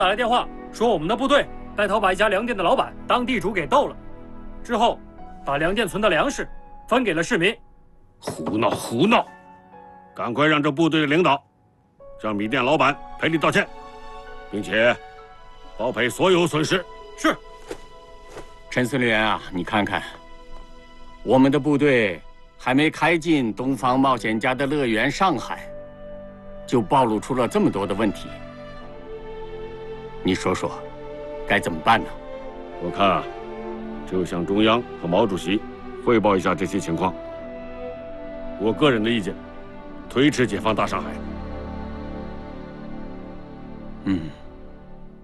打来电话说我们的部队带头把一家粮店的老板当地主给斗了，之后把粮店存的粮食分给了市民。 胡闹胡闹！赶快让这部队的领导向米店老板赔礼道歉，并且包赔所有损失。 是。 陈司令员啊，你看看，我们的部队还没开进东方冒险家的乐园上海，就暴露出了这么多的问题。你说说，该怎么办呢？ 我看啊，只有向中央和毛主席汇报一下这些情况。我个人的意见，推迟解放大上海。